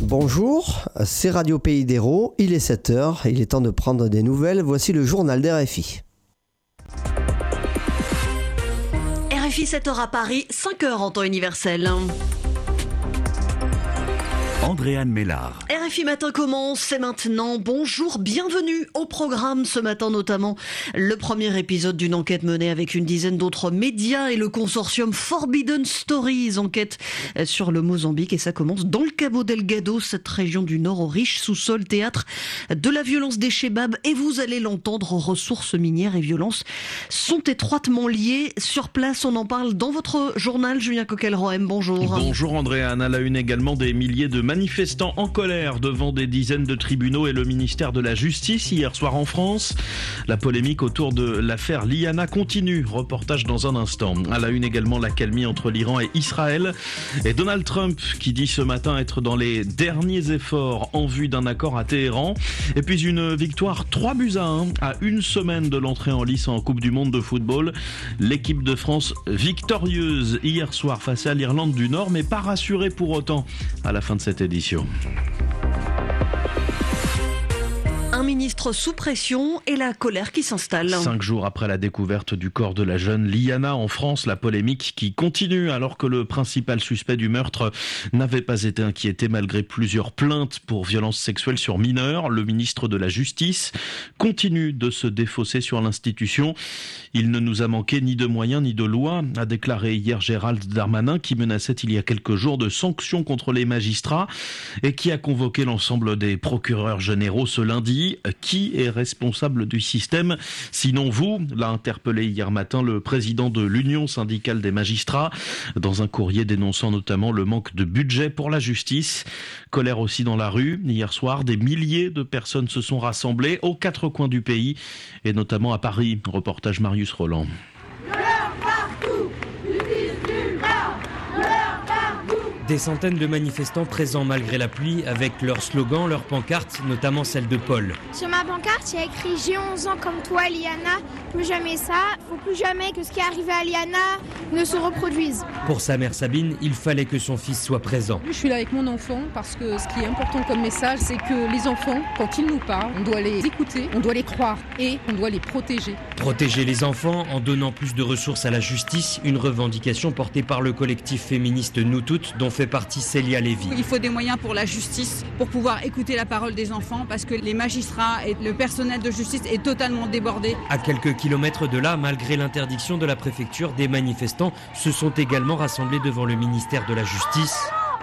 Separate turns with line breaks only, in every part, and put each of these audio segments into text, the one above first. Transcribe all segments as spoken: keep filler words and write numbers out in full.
Bonjour, c'est Radio Pays d'Hérault, il est sept heures, il est temps de prendre des nouvelles, voici le journal d'R F I.
R F I sept heures à Paris, cinq heures en temps universel.
Andréane Mélard.
R F I Matin commence, c'est maintenant. Bonjour, bienvenue au programme ce matin, notamment le premier épisode d'une enquête menée avec une dizaine d'autres médias et le consortium Forbidden Stories, enquête sur le Mozambique, et ça commence dans le Cabo Delgado, cette région du Nord au riche sous-sol théâtre de la violence des Chebabs, et vous allez l'entendre, ressources minières et violences sont étroitement liées. Sur place, on en parle dans votre journal. Julien Coquel-Rohem, bonjour.
Bonjour Andréane, à la une également des milliers de manifestants en colère devant des dizaines de tribunaux et le ministère de la Justice hier soir en France. La polémique autour de l'affaire Liana continue. Reportage dans un instant. À la une également l'accalmie entre l'Iran et Israël. Et Donald Trump qui dit ce matin être dans les derniers efforts en vue d'un accord à Téhéran. Et puis une victoire trois buts à un à une semaine de l'entrée en lice en Coupe du Monde de football. L'équipe de France victorieuse hier soir face à l'Irlande du Nord, mais pas rassurée pour autant à la fin de cette édition.
Un ministre sous pression et la colère qui s'installe.
Cinq jours après la découverte du corps de la jeune Liana en France, la polémique qui continue alors que le principal suspect du meurtre n'avait pas été inquiété malgré plusieurs plaintes pour violences sexuelles sur mineurs. Le ministre de la Justice continue de se défausser sur l'institution. Il ne nous a manqué ni de moyens ni de loi, a déclaré hier Gérald Darmanin, qui menaçait il y a quelques jours de sanctions contre les magistrats et qui a convoqué l'ensemble des procureurs généraux ce lundi. Qui est responsable du système sinon vous, l'a interpellé hier matin le président de l'Union syndicale des magistrats dans un courrier dénonçant notamment le manque de budget pour la justice. Colère aussi dans la rue. Hier soir, des milliers de personnes se sont rassemblées aux quatre coins du pays et notamment à Paris. Reportage Marius Roland.
Des centaines de manifestants présents malgré la pluie avec leurs slogans, leurs pancartes, notamment celle de Paul.
Sur ma pancarte, il y a écrit « J'ai onze ans comme toi, Liana, plus jamais ça, faut plus jamais que ce qui est arrivé à Liana ne se reproduise. »
Pour sa mère Sabine, il fallait que son fils soit présent.
Je suis là avec mon enfant parce que ce qui est important comme message, c'est que les enfants, quand ils nous parlent, on doit les écouter, on doit les croire et on doit les protéger.
Protéger les enfants en donnant plus de ressources à la justice, une revendication portée par le collectif féministe Nous Toutes, dont fait partie Célia Lévy.
Il faut des moyens pour la justice, pour pouvoir écouter la parole des enfants, parce que les magistrats et le personnel de justice est totalement débordé.
À quelques kilomètres de là, malgré l'interdiction de la préfecture, des manifestants se sont également rassemblés devant le ministère de la Justice.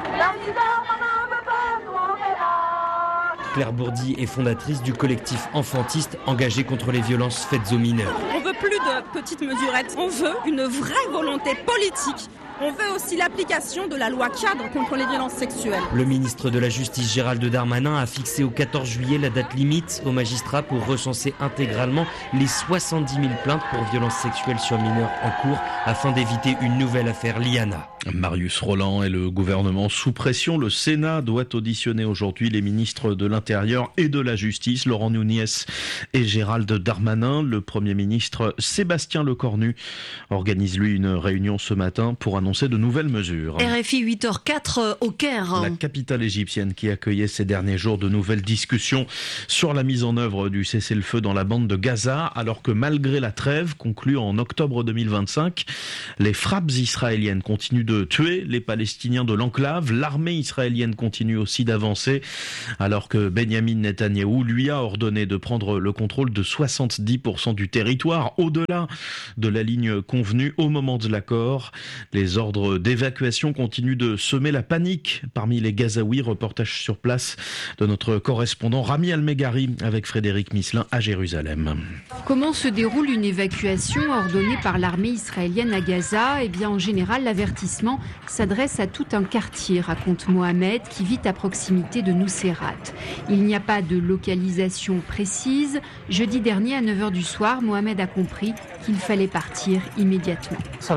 Claire Bourdi est fondatrice du collectif enfantiste engagé contre les violences faites aux mineurs.
On veut plus de petites mesurettes, on veut une vraie volonté politique. On veut aussi l'application de la loi cadre contre les violences sexuelles.
Le ministre de la Justice Gérald Darmanin a fixé au quatorze juillet la date limite aux magistrats pour recenser intégralement les soixante-dix mille plaintes pour violences sexuelles sur mineurs en cours afin d'éviter une nouvelle affaire Liana.
Marius Roland et le gouvernement sous pression. Le Sénat doit auditionner aujourd'hui les ministres de l'Intérieur et de la Justice, Laurent Nunez et Gérald Darmanin. Le Premier ministre Sébastien Lecornu organise lui une réunion ce matin pour annoncer de nouvelles mesures.
R F I huit heures quatre au Caire.
La capitale égyptienne qui accueillait ces derniers jours de nouvelles discussions sur la mise en œuvre du cessez-le-feu dans la bande de Gaza, alors que malgré la trêve conclue en octobre deux mille vingt-cinq, les frappes israéliennes continuent de tuer les Palestiniens de l'enclave. L'armée israélienne continue aussi d'avancer, alors que Benyamin Netanyahou lui a ordonné de prendre le contrôle de soixante-dix pour cent du territoire, au-delà de la ligne convenue au moment de l'accord. Les ordres d'évacuation continuent de semer la panique parmi les Gazaouis. Reportage sur place de notre correspondant Rami Almegari avec Frédéric Misselin à Jérusalem.
Comment se déroule une évacuation ordonnée par l'armée israélienne à Gaza ? Eh bien, en général, l'avertissement s'adresse à tout un quartier, raconte Mohamed, qui vit à proximité de Nuseirat. Il n'y a pas de localisation précise. Jeudi dernier, à neuf heures du soir, Mohamed a compris qu'il fallait partir immédiatement.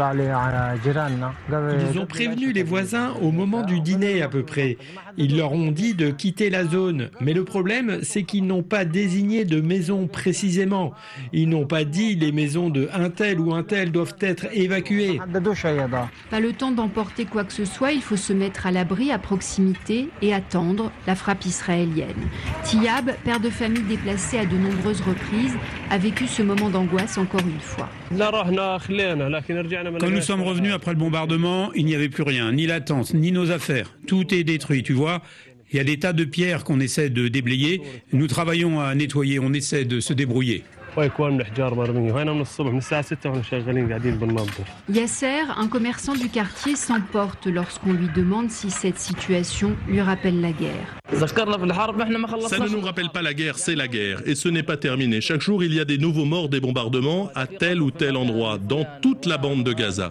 Ils ont prévenu les voisins au moment du dîner à peu près. Ils leur ont dit de quitter la zone. Mais le problème, c'est qu'ils n'ont pas désigné de maison précisément. Ils n'ont pas dit les maisons de un tel ou un tel doivent être évacuées.
Pas le temps d'emporter quoi que ce soit, il faut se mettre à l'abri à proximité et attendre la frappe israélienne. Tiyab, père de famille déplacé à de nombreuses reprises, a vécu ce moment d'angoisse encore une fois.
Quand nous sommes revenus après le bombardement, il n'y avait plus rien, ni la tente, ni nos affaires. Tout est détruit, tu vois. Il y a des tas de pierres qu'on essaie de déblayer. Nous travaillons à nettoyer, on essaie de se débrouiller.
Yasser, un commerçant du quartier, s'emporte lorsqu'on lui demande si cette situation lui rappelle la guerre.
Ça ne nous rappelle pas la guerre, c'est la guerre. Et ce n'est pas terminé. Chaque jour, il y a des nouveaux morts des bombardements à tel ou tel endroit, dans toute la bande de Gaza.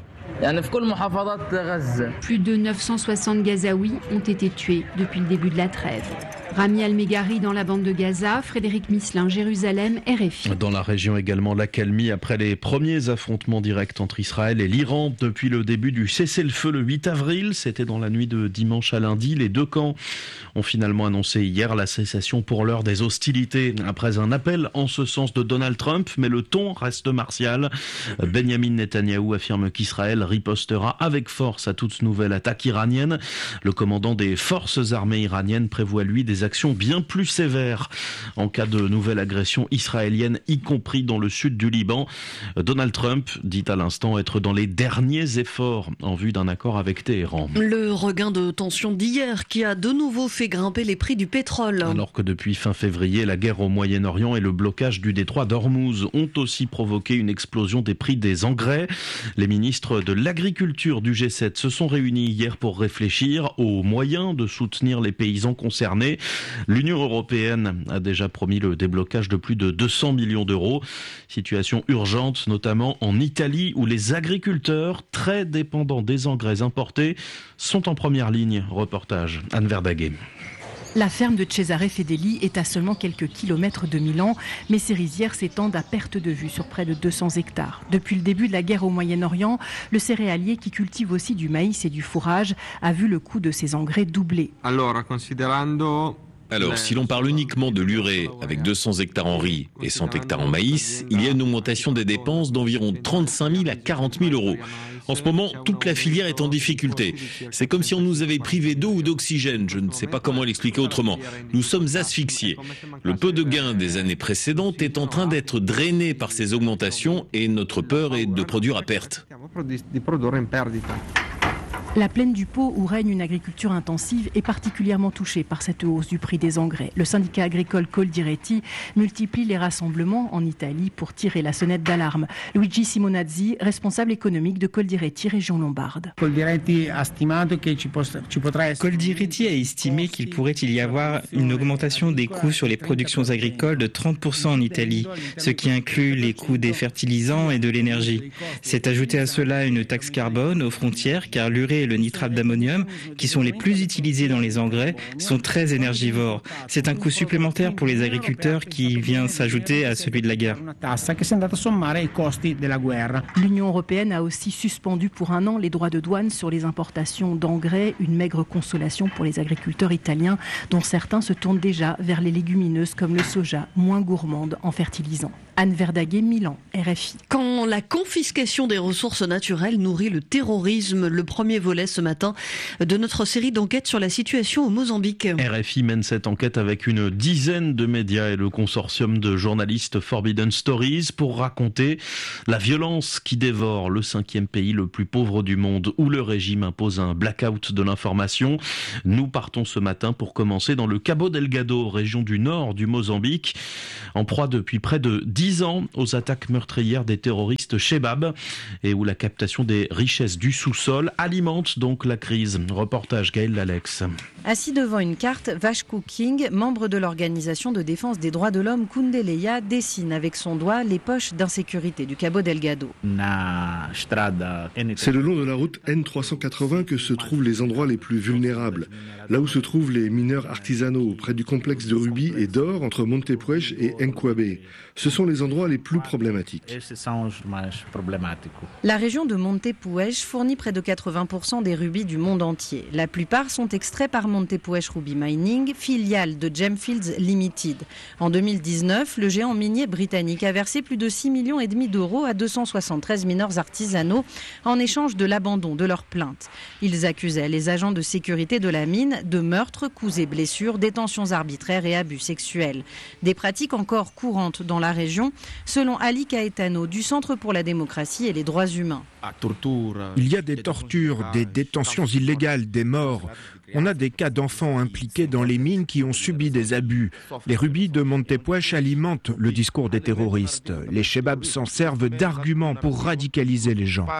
Plus de neuf cent soixante Gazaouis ont été tués depuis le début de la trêve. Rami Al-Meghari dans la bande de Gaza, Frédéric Misselin, Jérusalem, R F I.
Dans la région également, l'accalmie après les premiers affrontements directs entre Israël et l'Iran depuis le début du cessez-le-feu le huit avril. C'était dans la nuit de dimanche à lundi. Les deux camps ont finalement annoncé hier la cessation pour l'heure des hostilités après un appel en ce sens de Donald Trump. Mais le ton reste martial. Benjamin Netanyahou affirme qu'Israël ripostera avec force à toute nouvelle attaque iranienne. Le commandant des forces armées iraniennes prévoit lui des actions bien plus sévères en cas de nouvelle agression israélienne, y compris dans le sud du Liban. Donald Trump dit à l'instant être dans les derniers efforts en vue d'un accord avec Téhéran.
Le regain de tension d'hier qui a de nouveau fait grimper les prix du pétrole.
Alors que depuis fin février, la guerre au Moyen-Orient et le blocage du détroit d'Ormuz ont aussi provoqué une explosion des prix des engrais. Les ministres de l'agriculture du G sept se sont réunis hier pour réfléchir aux moyens de soutenir les paysans concernés. L'Union européenne a déjà promis le déblocage de plus de deux cents millions d'euros. Situation urgente, notamment en Italie, où les agriculteurs, très dépendants des engrais importés, sont en première ligne. Reportage Anne Verdaguet.
La ferme de Cesare Fedeli est à seulement quelques kilomètres de Milan, mais ses rizières s'étendent à perte de vue sur près de deux cents hectares. Depuis le début de la guerre au Moyen-Orient, le céréalier, qui cultive aussi du maïs et du fourrage, a vu le coût de ses engrais doubler.
Alors, considerando... Alors, si l'on parle uniquement de l'urée, avec deux cents hectares en riz et cent hectares en maïs, il y a une augmentation des dépenses d'environ trente-cinq mille à quarante mille euros. En ce moment, toute la filière est en difficulté. C'est comme si on nous avait privé d'eau ou d'oxygène, je ne sais pas comment l'expliquer autrement. Nous sommes asphyxiés. Le peu de gains des années précédentes est en train d'être drainé par ces augmentations et notre peur est de produire à perte.
La plaine du Pô, où règne une agriculture intensive, est particulièrement touchée par cette hausse du prix des engrais. Le syndicat agricole Coldiretti multiplie les rassemblements en Italie pour tirer la sonnette d'alarme. Luigi Simonazzi, responsable économique de Coldiretti, région lombarde.
Coldiretti a
estimé qu'il pourrait y avoir une augmentation des coûts sur les productions agricoles de trente pour cent en Italie, ce qui inclut les coûts des fertilisants et de l'énergie. C'est ajouté à cela une taxe carbone aux frontières, car l'urée et le nitrate d'ammonium, qui sont les plus utilisés dans les engrais, sont très énergivores. C'est un coût supplémentaire pour les agriculteurs qui vient s'ajouter à celui de la guerre.
L'Union européenne a aussi suspendu pour un an les droits de douane sur les importations d'engrais, une maigre consolation pour les agriculteurs italiens, dont certains se tournent déjà vers les légumineuses comme le soja, moins gourmande en fertilisants. Anne Verdaguet, Milan, R F I.
Quand la confiscation des ressources naturelles nourrit le terrorisme, le premier volet ce matin de notre série d'enquêtes sur la situation au Mozambique.
R F I mène cette enquête avec une dizaine de médias et le consortium de journalistes Forbidden Stories pour raconter la violence qui dévore le cinquième pays le plus pauvre du monde, où le régime impose un blackout de l'information. Nous partons ce matin pour commencer dans le Cabo Delgado, région du nord du Mozambique, en proie depuis près de dix ans aux attaques meurtrières des terroristes Chebab et où la captation des richesses du sous-sol alimente donc la crise. Reportage Gaël Lalex.
Assis devant une carte, Vashko King, membre de l'organisation de défense des droits de l'homme Kundeleya, dessine avec son doigt les poches d'insécurité du Cabo Delgado.
C'est le long de la route N trois cent quatre-vingts que se trouvent les endroits les plus vulnérables. Là où se trouvent les mineurs artisanaux, près du complexe de rubis et d'or entre Montepuez et Nkwabe. Ce sont les endroits les plus problématiques.
La région de Montepuez fournit près de quatre-vingts pour cent des rubis du monde entier. La plupart sont extraits par Montepuez Ruby Mining, filiale de Gemfields Limited. En deux mille dix-neuf, le géant minier britannique a versé plus de six virgule cinq millions d'euros à deux cent soixante-treize mineurs artisanaux en échange de l'abandon de leurs plaintes. Ils accusaient les agents de sécurité de la mine de meurtres, coups et blessures, détentions arbitraires et abus sexuels. Des pratiques encore courantes dans la région, selon Ali Caetano du Centre pour la démocratie et les droits humains.
Il y a des tortures, des détentions illégales, des morts. On a des cas d'enfants impliqués dans les mines qui ont subi des abus. Les rubis de Montepuez alimentent le discours des terroristes. Les chebabs s'en servent d'arguments pour radicaliser les gens.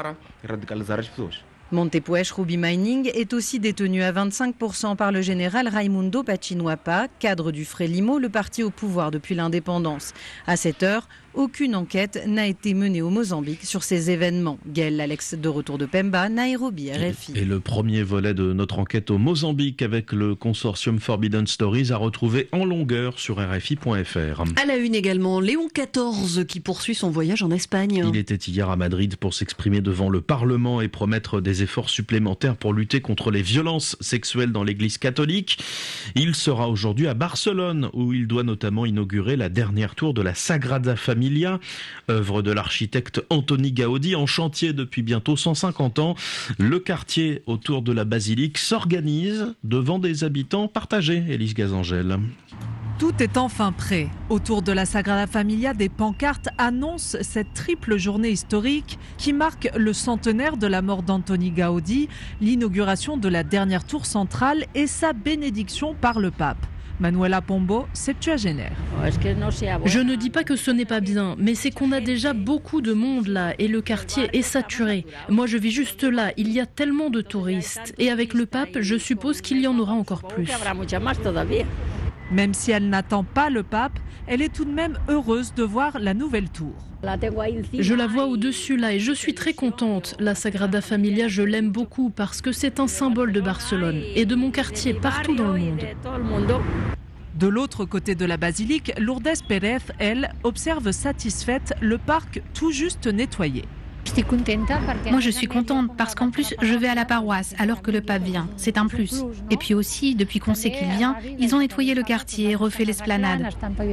Montepuez Ruby Mining est aussi détenu à vingt-cinq pour cent par le général Raimundo Pachinwapa, cadre du Frelimo, le parti au pouvoir depuis l'indépendance. À cette heure, aucune enquête n'a été menée au Mozambique sur ces événements. Gaël Alex de retour de Pemba, Nairobi, R F I.
Et le premier volet de notre enquête au Mozambique avec le consortium Forbidden Stories à retrouver en longueur sur R F I point F R.
À la une également, Léon quatorze qui poursuit son voyage en Espagne.
Il était hier à Madrid pour s'exprimer devant le Parlement et promettre des efforts supplémentaires pour lutter contre les violences sexuelles dans l'église catholique. Il sera aujourd'hui à Barcelone où il doit notamment inaugurer la dernière tour de la Sagrada Familia, œuvre de l'architecte Antoni Gaudi en chantier depuis bientôt cent cinquante ans. Le quartier autour de la basilique s'organise devant des habitants partagés. Élise Gazangel.
Tout est enfin prêt. Autour de la Sagrada Familia, des pancartes annoncent cette triple journée historique qui marque le centenaire de la mort d'Antoni Gaudi, l'inauguration de la dernière tour centrale et sa bénédiction par le pape. Manuela Pombo, septuagénaire.
Je ne dis pas que ce n'est pas bien, mais c'est qu'on a déjà beaucoup de monde là et le quartier est saturé. Moi je vis juste là, il y a tellement de touristes. Et avec le pape, je suppose qu'il y en aura encore plus.
Même si elle n'attend pas le pape, elle est tout de même heureuse de voir la nouvelle tour.
Je la vois au-dessus là et je suis très contente. La Sagrada Familia, je l'aime beaucoup parce que c'est un symbole de Barcelone et de mon quartier partout dans le monde.
De l'autre côté de la basilique, Lourdes Pérez, elle, observe satisfaite le parc tout juste nettoyé.
Moi je suis contente parce qu'en plus je vais à la paroisse alors que le pape vient, c'est un plus. Et puis aussi, depuis qu'on sait qu'il vient, ils ont nettoyé le quartier et refait l'esplanade.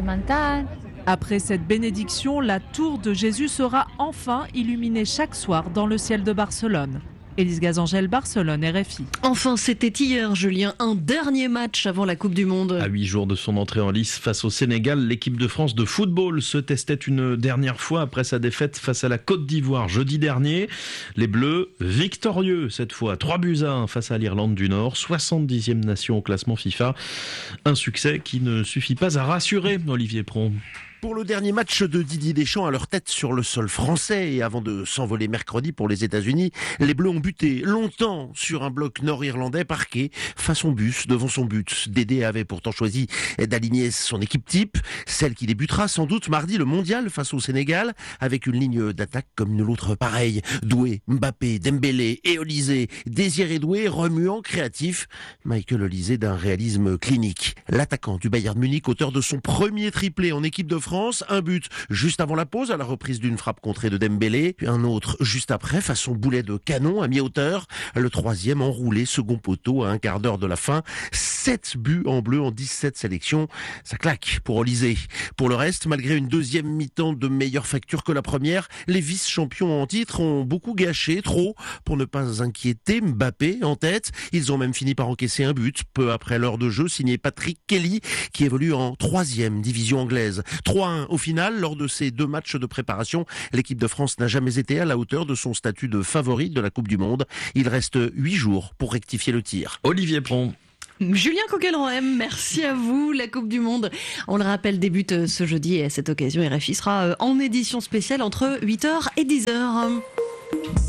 Après cette bénédiction, la tour de Jésus sera enfin illuminée chaque soir dans le ciel de Barcelone. Élise Gazangel, Barcelone, R F I.
Enfin, c'était hier, Julien, un dernier match avant la Coupe du Monde.
À huit jours de son entrée en lice face au Sénégal, l'équipe de France de football se testait une dernière fois après sa défaite face à la Côte d'Ivoire jeudi dernier. Les Bleus, victorieux cette fois, trois buts à un face à l'Irlande du Nord, soixante-dixième nation au classement FIFA. Un succès qui ne suffit pas à rassurer Olivier Pron.
Pour le dernier match de Didier Deschamps à leur tête sur le sol français et avant de s'envoler mercredi pour les États-Unis, les Bleus ont buté longtemps sur un bloc nord-irlandais parqué façon bus devant son but. Dédé avait pourtant choisi d'aligner son équipe type, celle qui débutera sans doute mardi le mondial face au Sénégal avec une ligne d'attaque comme une autre pareille. Doué, Mbappé, Dembélé et Olysée. Désiré Doué, remuant, créatif. Michael Olysée d'un réalisme clinique. L'attaquant du Bayern Munich, auteur de son premier triplé en équipe de France, France, un but juste avant la pause à la reprise d'une frappe contrée de Dembélé, puis un autre juste après façon boulet de canon à mi-hauteur, le troisième enroulé second poteau à un quart d'heure de la fin. sept buts en bleu en dix-sept sélections, ça claque pour Olysée. Pour le reste, malgré une deuxième mi-temps de meilleure facture que la première, les vice-champions en titre ont beaucoup gâché, trop, pour ne pas inquiéter Mbappé en tête. Ils ont même fini par encaisser un but, peu après l'heure de jeu, signé Patrick Kelly, qui évolue en troisième division anglaise. trois à un au final, lors de ces deux matchs de préparation, l'équipe de France n'a jamais été à la hauteur de son statut de favori de la Coupe du Monde. Il reste huit jours pour rectifier le tir.
Olivier Pron.
Julien Coquelin, merci à vous. La Coupe du Monde, on le rappelle, débute ce jeudi et à cette occasion, R F I sera en édition spéciale entre huit heures et dix heures.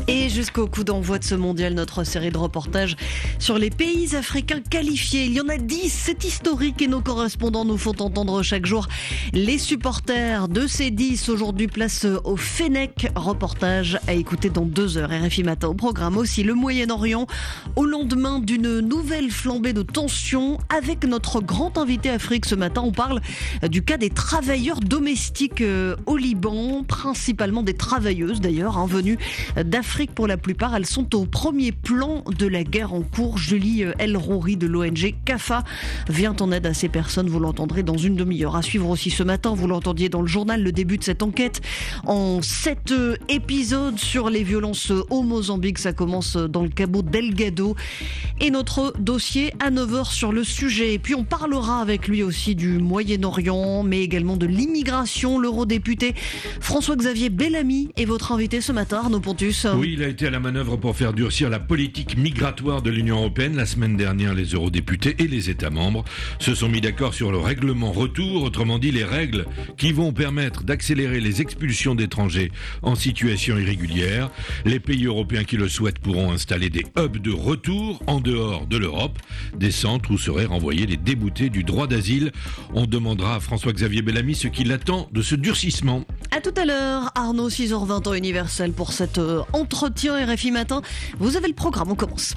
Et jusqu'au coup d'envoi de ce mondial, notre série de reportages sur les pays africains qualifiés. Il y en a dix, c'est historique et nos correspondants nous font entendre chaque jour les supporters de ces dix. Aujourd'hui, place au Fennec. Reportage à écouter dans deux heures. R F I Matin au programme aussi le Moyen-Orient au lendemain d'une nouvelle flambée de tensions. Avec notre grand invité Afrique ce matin, on parle du cas des travailleurs domestiques au Liban, principalement des travailleuses d'ailleurs, hein, venues d'Afrique pour la plupart. Elles sont au premier plan de la guerre en cours. Julie El Rouri de l'O N G CAFA vient en aide à ces personnes. Vous l'entendrez dans une demi-heure. À suivre aussi ce matin, vous l'entendiez dans le journal, le début de cette enquête en sept épisodes sur les violences au Mozambique. Ça commence dans le Cabo Delgado. Et notre dossier à neuf heures sur le sujet. Et puis on parlera avec lui aussi du Moyen-Orient, mais également de l'immigration. L'eurodéputé François-Xavier Bellamy est votre invité ce matin, Arnaud Pontus.
Oui, il a été à la manœuvre pour faire durcir la politique migratoire de l'Union européenne. La semaine dernière, les eurodéputés et les États membres se sont mis d'accord sur le règlement retour, autrement dit les règles qui vont permettre d'accélérer les expulsions d'étrangers en situation irrégulière. Les pays européens qui le souhaitent pourront installer des hubs de retour en dehors de l'Europe, des centres où seraient renvoyés les déboutés du droit d'asile. On demandera à François-Xavier Bellamy ce qu'il attend de ce durcissement.
À tout à l'heure, Arnaud, six heures vingt temps universel pour cet euh, entretien R F I Matin. Vous avez le programme, on commence.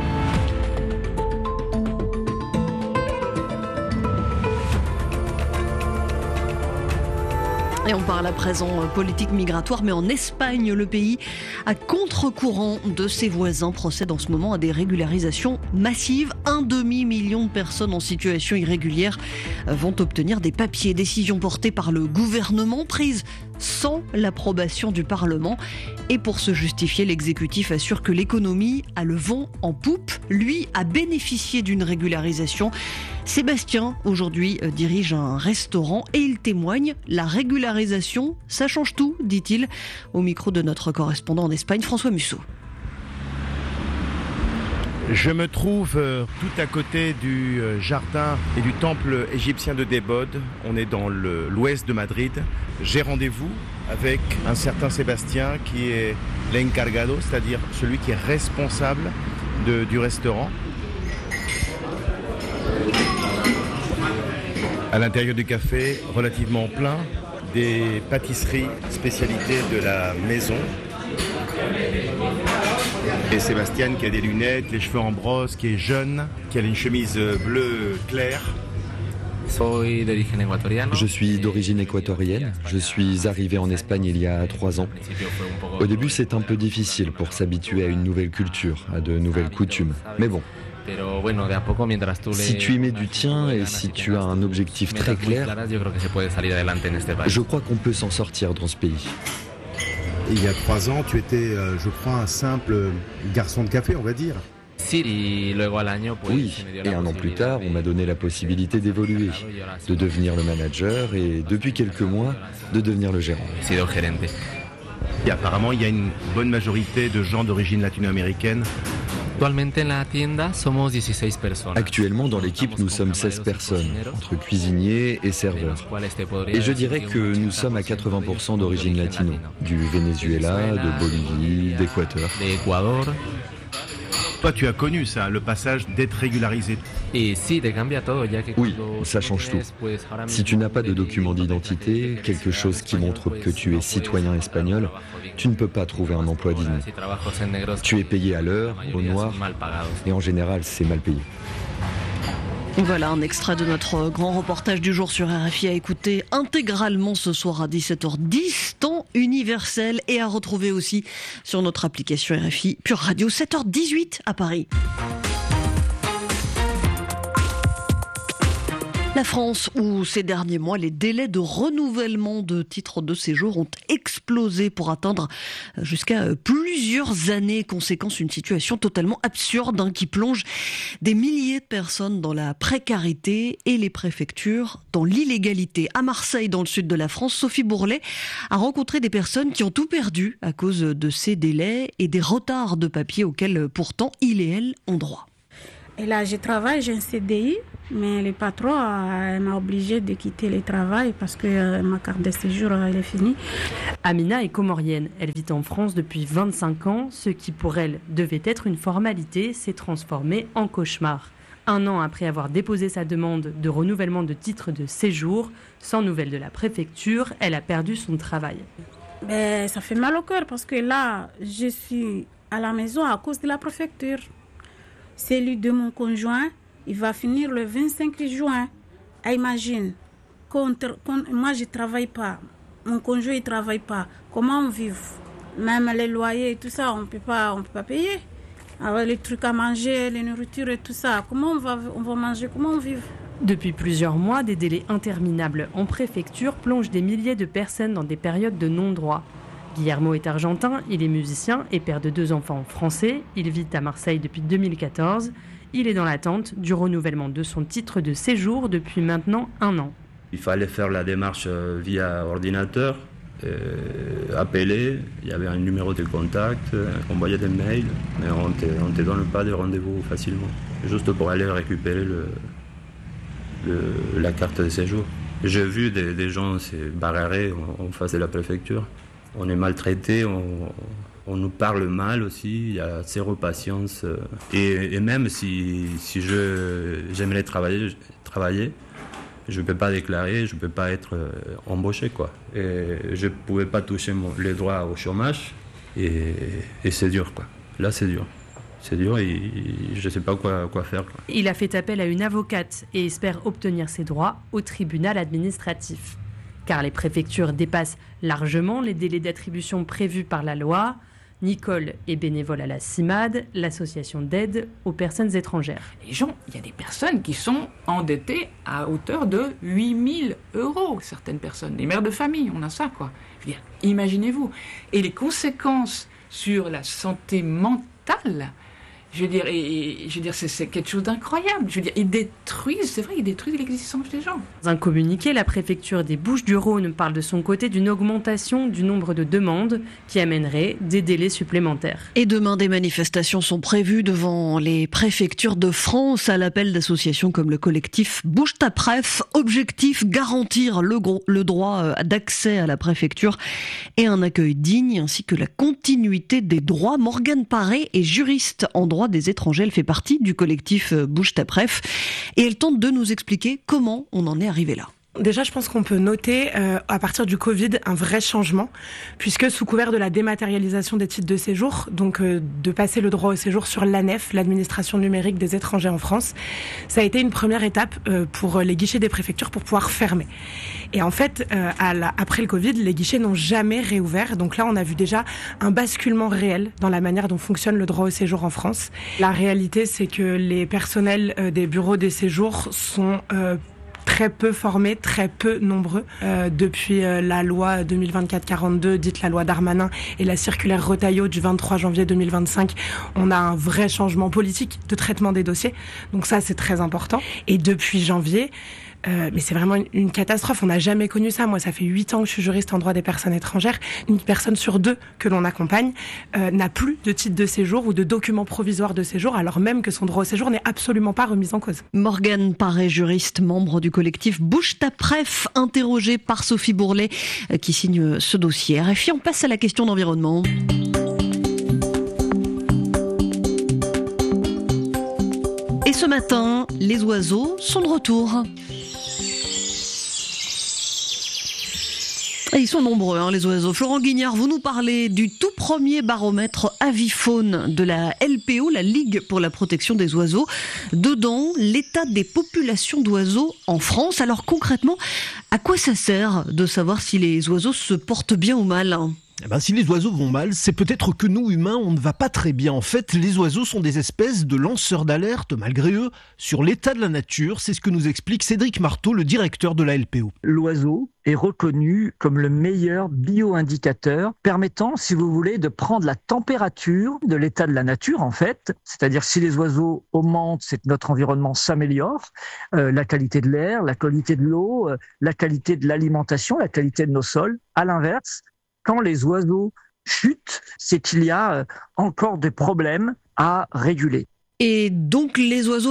Et on parle à présent politique migratoire, mais en Espagne, le pays, à contre-courant de ses voisins, procède en ce moment à des régularisations massives. Un demi-million de personnes en situation irrégulière vont obtenir des papiers. Décision portée par le gouvernement, prise sans l'approbation du Parlement. Et pour se justifier, l'exécutif assure que l'économie a le vent en poupe. Lui a bénéficié d'une régularisation. Sébastien, aujourd'hui, dirige un restaurant et il témoigne, la régularisation, ça change tout, dit-il, au micro de notre correspondant en Espagne, François Musso.
Je me trouve euh, tout à côté du euh, jardin et du temple égyptien de Débod. On est dans le, l'ouest de Madrid. J'ai rendez-vous avec un certain Sébastien qui est l'encargado, c'est-à-dire celui qui est responsable de, du restaurant. À l'intérieur du café, relativement plein, des pâtisseries spécialités de la maison. Et Sébastien qui a des lunettes, les cheveux en brosse, qui est jeune, qui a une chemise bleue claire.
Je suis d'origine équatorienne. Je suis arrivé en Espagne il y a trois ans. Au début, c'est un peu difficile pour s'habituer à une nouvelle culture, à de nouvelles coutumes. Mais bon. Si tu y mets du tien et si tu as un objectif très clair, je crois qu'on peut s'en sortir dans ce pays.
Il y a trois ans, tu étais, euh, je crois, un simple garçon de café, on va dire.
Oui, et un an plus tard, on m'a donné la possibilité d'évoluer, de devenir le manager et depuis quelques mois, de devenir le gérant.
Et apparemment, il y a une bonne majorité de gens d'origine latino-américaine.
Actuellement, dans l'équipe, nous sommes seize personnes, entre cuisiniers et serveurs. Et je dirais que nous sommes à quatre-vingts pour cent d'origine latino, du Venezuela, de Bolivie, d'Équateur.
Toi, tu as connu ça, le passage d'être régularisé.
Oui, ça change tout. Si tu n'as pas de document d'identité, quelque chose qui montre que tu es citoyen espagnol, tu ne peux pas trouver un emploi digne. Tu es payé à l'heure, au noir, et en général, c'est mal payé.
Voilà un extrait de notre grand reportage du jour sur R F I à écouter intégralement ce soir à dix-sept heures dix, temps universel, et à retrouver aussi sur notre application R F I Pure Radio, sept heures dix-huit à Paris. La France, où ces derniers mois, les délais de renouvellement de titres de séjour ont explosé pour atteindre jusqu'à plusieurs années. Conséquence, une situation totalement absurde hein, qui plonge des milliers de personnes dans la précarité et les préfectures dans l'illégalité. À Marseille, dans le sud de la France, Sophie Bourlet a rencontré des personnes qui ont tout perdu à cause de ces délais et des retards de papier auxquels pourtant il et elle ont droit.
Et là, je travaille, j'ai un C D I.
Mais le patron euh, m'a obligée de quitter le travail parce que euh, ma carte de séjour elle est finie.
Amina est comorienne. Elle vit en France depuis vingt-cinq ans. Ce qui pour elle devait être une formalité s'est transformé en cauchemar. Un an après avoir déposé sa demande de renouvellement de titre de séjour, sans nouvelles de la préfecture, elle a perdu son travail.
Ben, ça fait mal au cœur parce que là, je suis à la maison à cause de la préfecture. Celui de mon conjoint, il va finir le vingt-cinq juin. Ah, imagine, contre, contre, moi je ne travaille pas, mon conjoint ne travaille pas. Comment on vit? Même les loyers et tout ça, on ne peut pas payer. Alors, les trucs à manger, les nourritures et tout ça, comment on va, on va manger, comment on vit?
Depuis plusieurs mois, des délais interminables en préfecture plongent des milliers de personnes dans des périodes de non-droit. Guillermo est argentin, il est musicien et père de deux enfants français. Il vit à Marseille depuis deux mille quatorze. Il est dans l'attente du renouvellement de son titre de séjour depuis maintenant un an.
Il fallait faire la démarche via ordinateur, euh, appeler, il y avait un numéro de contact, envoyer des mails, mais on ne te donne pas de rendez-vous facilement, juste pour aller récupérer le, le, la carte de séjour. J'ai vu des, des gens se barrer en, en face de la préfecture. On est maltraité, on, on nous parle mal aussi, il y a zéro patience. Et, et même si, si je, j'aimerais travailler, travailler, je ne peux pas déclarer, je ne peux pas être embauché, quoi. Et je ne pouvais pas toucher mon, les droits au chômage et, et c'est dur, quoi. Là, c'est dur. C'est dur et je ne sais pas quoi, quoi faire, quoi.
Il a fait appel à une avocate et espère obtenir ses droits au tribunal administratif. Car les préfectures dépassent largement les délais d'attribution prévus par la loi. Nicole est bénévole à la CIMAD, l'association d'aide aux personnes étrangères.
Les gens, il y a des personnes qui sont endettées à hauteur de huit mille euros, certaines personnes. Les mères de famille, on a ça, quoi. Je veux dire, imaginez-vous. Et les conséquences sur la santé mentale, je veux dire, et, et, je veux dire c'est, c'est quelque chose d'incroyable. Je veux dire, ils détruisent, c'est vrai, ils détruisent l'existence des gens.
Dans un communiqué, la préfecture des Bouches-du-Rhône parle de son côté d'une augmentation du nombre de demandes qui amènerait des délais supplémentaires.
Et demain, des manifestations sont prévues devant les préfectures de France à l'appel d'associations comme le collectif Bouge ta Préf. Objectif, garantir le, gros, le droit d'accès à la préfecture et un accueil digne ainsi que la continuité des droits. Morgane Paré est juriste en droit des étrangers. Elle fait partie du collectif Bouge ta Préf et elle tente de nous expliquer comment on en est arrivé là.
Déjà, je pense qu'on peut noter, euh, à partir du Covid, un vrai changement, puisque sous couvert de la dématérialisation des titres de séjour, donc euh, de passer le droit au séjour sur l'A N E F, l'administration numérique des étrangers en France, ça a été une première étape euh, pour les guichets des préfectures pour pouvoir fermer. Et en fait, euh, à la, après le Covid, les guichets n'ont jamais réouvert. Donc là, on a vu déjà un basculement réel dans la manière dont fonctionne le droit au séjour en France. La réalité, c'est que les personnels euh, des bureaux des séjours sont euh, très peu formés, très peu nombreux. Euh, depuis euh, la loi deux mille vingt-quatre quarante-deux, dite la loi Darmanin, et la circulaire Retailleau du vingt-trois janvier deux mille vingt-cinq, on a un vrai changement politique de traitement des dossiers. Donc ça, c'est très important. Et depuis janvier, Euh, mais c'est vraiment une, une catastrophe. On n'a jamais connu ça. Moi, ça fait huit ans que je suis juriste en droit des personnes étrangères. Une personne sur deux que l'on accompagne euh, n'a plus de titre de séjour ou de document provisoire de séjour, alors même que son droit au séjour n'est absolument pas remis en cause.
Morgane Paré, juriste, membre du collectif Bouge ta Préf, interrogée par Sophie Bourlet, euh, qui signe ce dossier. R F I, on passe à la question d'environnement. Et ce matin, les oiseaux sont de retour. Et ils sont nombreux, hein, les oiseaux. Florent Guignard, vous nous parlez du tout premier baromètre avifaune de la L P O, la Ligue pour la protection des oiseaux. Dedans, l'état des populations d'oiseaux en France. Alors concrètement, à quoi ça sert de savoir si les oiseaux se portent bien ou mal ?
Eh ben, si les oiseaux vont mal, c'est peut-être que nous, humains, on ne va pas très bien. En fait, les oiseaux sont des espèces de lanceurs d'alerte, malgré eux, sur l'état de la nature. C'est ce que nous explique Cédric Marteau, le directeur de la L P O.
L'oiseau est reconnu comme le meilleur bio-indicateur permettant, si vous voulez, de prendre la température de l'état de la nature, en fait. C'est-à-dire, si les oiseaux augmentent, c'est que notre environnement s'améliore. Euh, la qualité de l'air, la qualité de l'eau, euh, la qualité de l'alimentation, la qualité de nos sols. À l'inverse, quand les oiseaux chutent, c'est qu'il y a encore des problèmes à réguler.
Et donc les oiseaux vont bien ?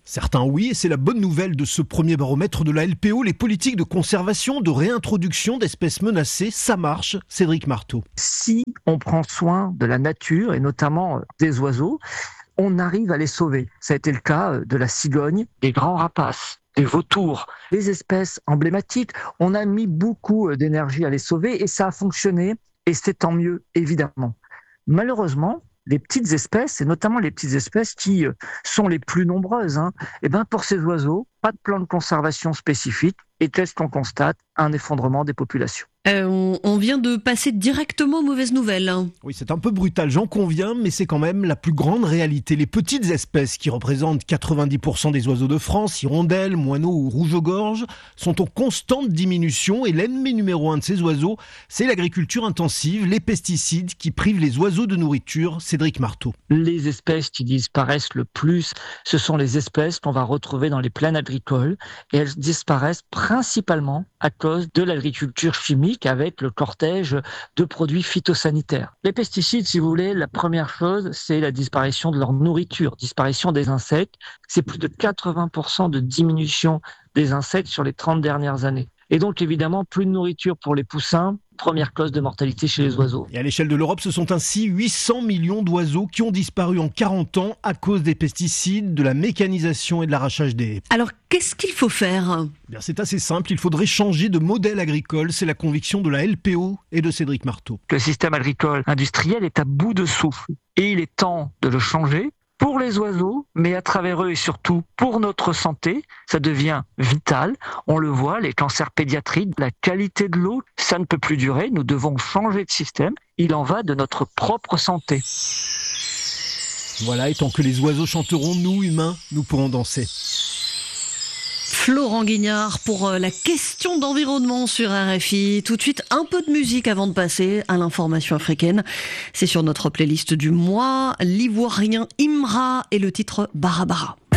Certains oui, et c'est la bonne nouvelle de ce premier baromètre de la L P O. Les politiques de conservation, de réintroduction d'espèces menacées, ça marche. Cédric Marteau.
Si on prend soin de la nature et notamment des oiseaux, on arrive à les sauver. Ça a été le cas de la cigogne, des grands rapaces, des vautours, les espèces emblématiques. On a mis beaucoup d'énergie à les sauver et ça a fonctionné et c'est tant mieux, évidemment. Malheureusement, les petites espèces, et notamment les petites espèces qui sont les plus nombreuses, hein, et ben pour ces oiseaux, pas de plan de conservation spécifique, et qu'est-ce qu'on constate ? Un effondrement des populations.
Euh, on, on vient de passer directement aux mauvaises nouvelles.
Oui, c'est un peu brutal, j'en conviens, mais c'est quand même la plus grande réalité. Les petites espèces qui représentent quatre-vingt-dix pour cent des oiseaux de France, hirondelles, moineaux ou rouge-gorge, sont en constante diminution et l'ennemi numéro un de ces oiseaux, c'est l'agriculture intensive, les pesticides qui privent les oiseaux de nourriture. Cédric Marteau.
Les espèces qui disparaissent le plus, ce sont les espèces qu'on va retrouver dans les plaines agricoles et elles disparaissent principalement à cause de l'agriculture chimique avec le cortège de produits phytosanitaires. Les pesticides, si vous voulez, la première chose, c'est la disparition de leur nourriture, disparition des insectes. C'est plus de quatre-vingts pour cent de diminution des insectes sur les trente dernières années. Et donc, évidemment, plus de nourriture pour les poussins, première cause de mortalité chez les oiseaux.
Et à l'échelle de l'Europe, ce sont ainsi huit cents millions d'oiseaux qui ont disparu en quarante ans à cause des pesticides, de la mécanisation et de l'arrachage des haies.
Alors, qu'est-ce qu'il faut faire ?
Bien, c'est assez simple, il faudrait changer de modèle agricole. C'est la conviction de la L P O et de Cédric Marteau.
Le système agricole industriel est à bout de souffle et il est temps de le changer. Pour les oiseaux, mais à travers eux et surtout pour notre santé, ça devient vital. On le voit, les cancers pédiatriques, la qualité de l'eau, ça ne peut plus durer. Nous devons changer de système. Il en va de notre propre santé.
Voilà, et tant que les oiseaux chanteront, nous, humains, nous pourrons danser.
Florent Guignard pour la question d'environnement sur R F I. Tout de suite, un peu de musique avant de passer à l'information africaine. C'est sur notre playlist du mois, l'Ivoirien Imra et le titre Barabara.